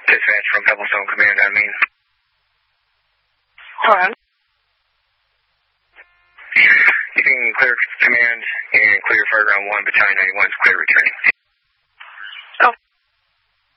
Dispatch from Pebblestone Command, I mean. Hold on. You can clear command and clear Fireground 1, Battalion 91 is clear returning.